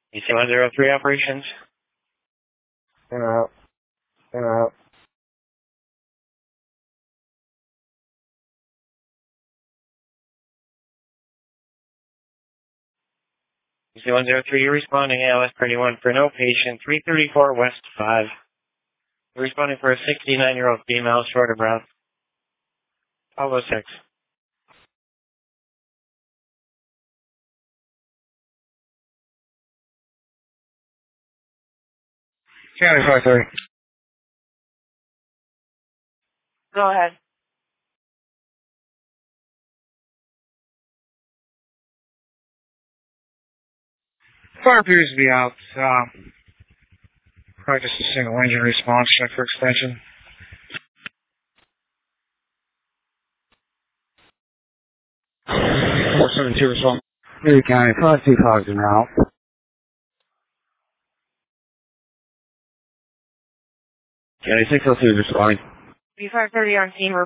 EC-103 operations. Out. Out. EC-103, you're responding ALS 31 for no patient, 334 West 5. You're responding for a 69-year-old female, short of breath. 1206. County 530. Go ahead. Fire appears to be out. Probably just a single engine response. Check for extension. 472 response. Lee County 525 now. County 602 responding. B530 on scene.